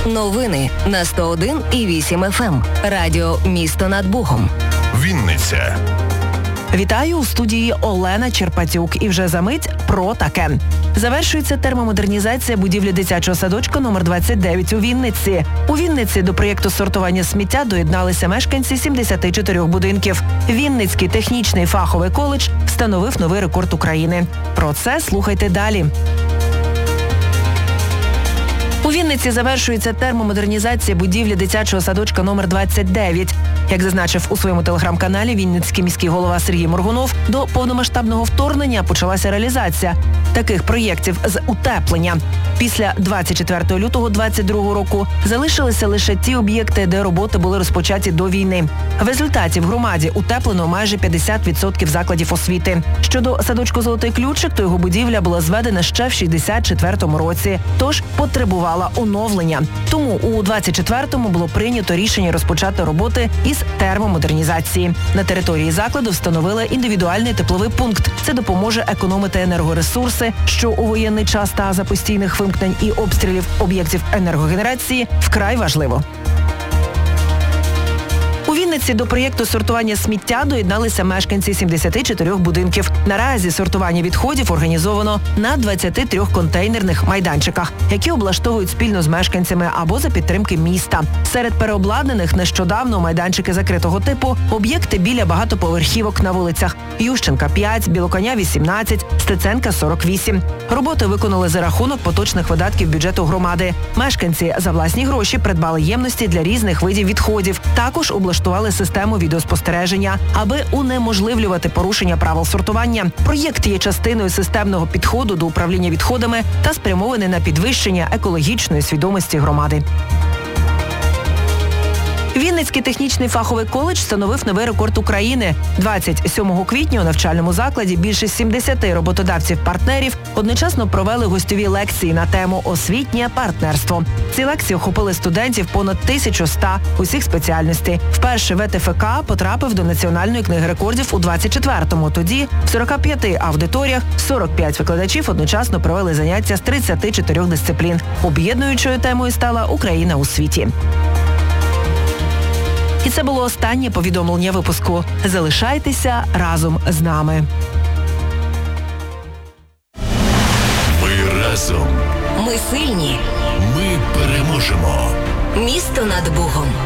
Новини на 101,8 FM. Радіо «Місто над Богом». Вінниця. Вітаю, у студії Олена Черпатюк. І вже за мить про таке. Завершується термомодернізація будівлі дитячого садочка номер 29 у Вінниці. У Вінниці до проєкту сортування сміття доєдналися мешканці 74 будинків. Вінницький технічний фаховий коледж встановив новий рекорд України. Про це слухайте далі. У Вінниці завершується термомодернізація будівлі дитячого садочка номер 29. Як зазначив у своєму телеграм-каналі Вінницький міський голова Сергій Моргунов, до повномасштабного вторгнення почалася реалізація таких проєктів з утеплення. Після 24 лютого 2022 року залишилися лише ті об'єкти, де роботи були розпочаті до війни. В результаті в громаді утеплено майже 50% закладів освіти. Щодо садочку «Золотий ключик», то його будівля була зведена ще в 64-му році, тож потребувала оновлення. Тому у 24-му було прийнято рішення розпочати роботи із термомодернізації. На території закладу встановили індивідуальний тепловий пункт. Це допоможе економити енергоресурси, що у воєнний час та за постійних вимкнень і обстрілів об'єктів енергогенерації вкрай важливо. У Вінниці до проєкту сортування сміття доєдналися мешканці 74 будинків. Наразі сортування відходів організовано на 23 контейнерних майданчиках, які облаштовують спільно з мешканцями або за підтримки міста. Серед переобладнаних нещодавно майданчики закритого типу, об'єкти біля багатоповерхівок на вулицях Ющенка 5, Білоконя 18, Стеценка 48. Роботи виконали за рахунок поточних видатків бюджету громади. Мешканці за власні гроші придбали ємності для різних видів відходів. Також облаштували систему відеоспостереження, аби унеможливлювати порушення правил сортування. Проєкт є частиною системного підходу до управління відходами та спрямований на підвищення екологічної свідомості громади. Вінницький технічний фаховий коледж встановив новий рекорд України. 27 квітня у навчальному закладі більше 70 роботодавців-партнерів одночасно провели гостьові лекції на тему «Освітнє партнерство». Ці лекції охопили студентів понад 1100 усіх спеціальностей. Вперше ВТФК потрапив до Національної книги рекордів у 24-му. Тоді в 45 аудиторіях 45 викладачів одночасно провели заняття з 34 дисциплін. Об'єднуючою темою стала «Україна у світі». І це було останнє повідомлення випуску. Залишайтеся разом з нами. Ми разом. Ми сильні. Ми переможемо. Місто над Богом.